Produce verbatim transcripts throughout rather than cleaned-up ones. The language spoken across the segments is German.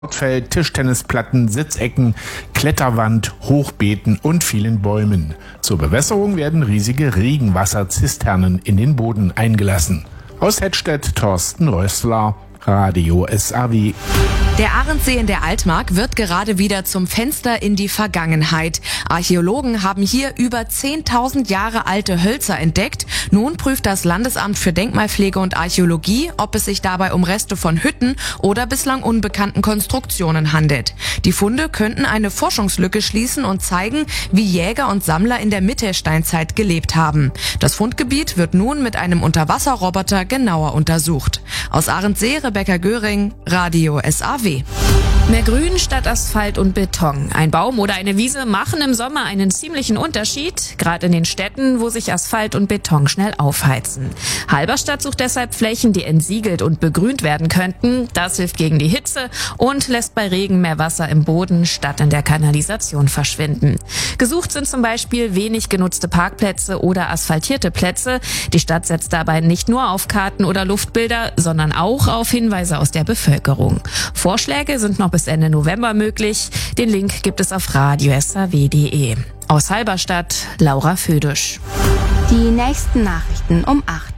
Sportfeld, Tischtennisplatten, Sitzecken, Kletterwand, Hochbeeten und vielen Bäumen. Zur Bewässerung werden riesige Regenwasserzisternen in den Boden eingelassen. Aus Hettstedt, Thorsten Rössler, Radio S A W. Der Ahrensee in der Altmark wird gerade wieder zum Fenster in die Vergangenheit. Archäologen haben hier über zehntausend Jahre alte Hölzer entdeckt. Nun prüft das Landesamt für Denkmalpflege und Archäologie, ob es sich dabei um Reste von Hütten oder bislang unbekannten Konstruktionen handelt. Die Funde könnten eine Forschungslücke schließen und zeigen, wie Jäger und Sammler in der Mittelsteinzeit gelebt haben. Das Fundgebiet wird nun mit einem Unterwasserroboter genauer untersucht. Aus Ahrensee, Rebecca Göring, Radio S A W. Mehr Grün statt Asphalt und Beton. Ein Baum oder eine Wiese machen im Sommer einen ziemlichen Unterschied, gerade in den Städten, wo sich Asphalt und Beton schnell aufheizen. Halberstadt sucht deshalb Flächen, die entsiegelt und begrünt werden könnten. Das hilft gegen die Hitze und lässt bei Regen mehr Wasser im Boden statt in der Kanalisation verschwinden. Gesucht sind zum Beispiel wenig genutzte Parkplätze oder asphaltierte Plätze. Die Stadt setzt dabei nicht nur auf Karten oder Luftbilder, sondern auch auf Hinweise aus der Bevölkerung. Vorschläge sind noch bis Ende November möglich. Den Link gibt es auf radio s a w punkt d e. Aus Halberstadt, Laura Födisch. Die nächsten Nachrichten um acht.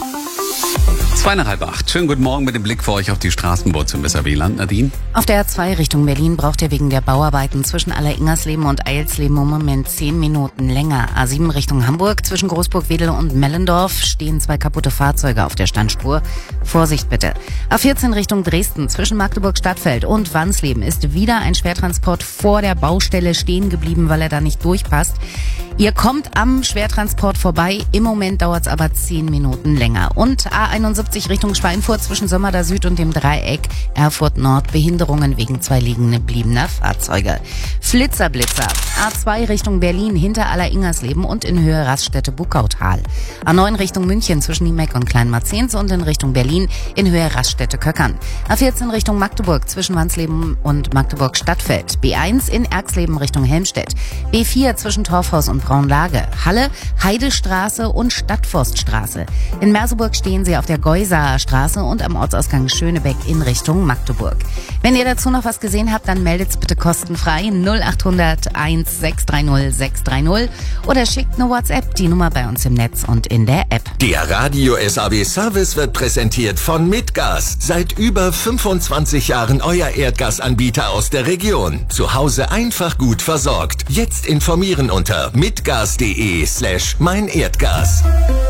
Zwei nach halb acht. Schönen guten Morgen mit dem Blick für euch auf die Straßenbahn zum S A W-Land. Nadine? Auf der A zwei Richtung Berlin braucht ihr wegen der Bauarbeiten zwischen Alleringers-Leben und Eilsleben im Moment zehn Minuten länger. A sieben Richtung Hamburg zwischen Großburg-Wedel und Mellendorf stehen zwei kaputte Fahrzeuge auf der Standspur. Vorsicht bitte. A vierzehn Richtung Dresden zwischen Magdeburg-Stadtfeld und Wansleben ist wieder ein Schwertransport vor der Baustelle stehen geblieben, weil er da nicht durchpasst. Ihr kommt am Schwertransport vorbei. Im Moment dauert es aber zehn Minuten länger. Und A einundsiebzig Richtung Schweinfurt zwischen Sömmerda Süd und dem Dreieck Erfurt Nord. Behinderungen wegen zwei liegen gebliebener Fahrzeuge. Flitzerblitzer. A zwei Richtung Berlin hinter Alleringers-Leben und in Höhe Raststätte-Buckautal. A neun Richtung München zwischen Niemeck und Kleinmarzens und in Richtung Berlin in Höhe Raststätte-Köckern. A vierzehn Richtung Magdeburg zwischen Wansleben und Magdeburg-Stadtfeld. B eins in Erxleben Richtung Helmstedt. B vier zwischen Torfhaus und Braunlage. Halle, Heidestraße und Stadtforststraße. In Merseburg stehen sie auf der Geusaer Straße und am Ortsausgang Schönebeck in Richtung Magdeburg. Wenn ihr dazu noch was gesehen habt, dann meldet's bitte kostenfrei null acht hundert eins sechs drei null sechs drei null oder schickt eine WhatsApp, die Nummer bei uns im Netz und in der App. Der Radio S A W Service wird präsentiert von Mitgas. Seit über fünfundzwanzig Jahren euer Erdgasanbieter aus der Region. Zu Hause einfach gut versorgt. Jetzt informieren unter mitgas.de slash mein Erdgas.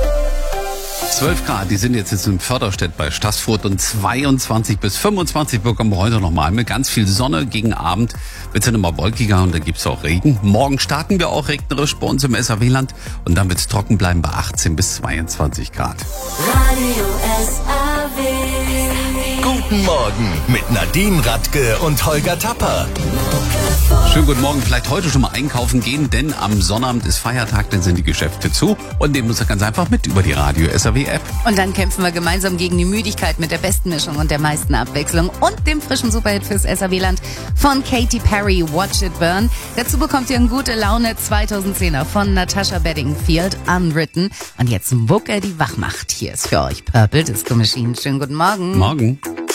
zwölf Grad, die sind jetzt, jetzt in Förderstedt bei Staßfurt und zweiundzwanzig bis fünfundzwanzig bekommen wir heute nochmal mit ganz viel Sonne. Gegen Abend wird es dann immer wolkiger und da gibt es auch Regen. Morgen starten wir auch regnerisch bei uns im S A W-Land und dann wird es trocken bleiben bei achtzehn bis zweiundzwanzig Grad. Radio S A W. Guten Morgen mit Nadine Radke und Holger Tapper. Schönen guten Morgen. Vielleicht heute schon mal einkaufen gehen, denn am Sonnabend ist Feiertag, dann sind die Geschäfte zu und nehmen uns ganz einfach mit über die Radio S A W-App. Und dann kämpfen wir gemeinsam gegen die Müdigkeit mit der besten Mischung und der meisten Abwechslung und dem frischen Superhit fürs S A W-Land von Katy Perry, Watch It Burn. Dazu bekommt ihr eine gute Laune zweitausendzehner von Natasha Bedingfield, Unwritten. Und jetzt Mucke, die wach macht. Hier ist für euch Purple Disco Machine. Schönen guten Morgen. Morgen.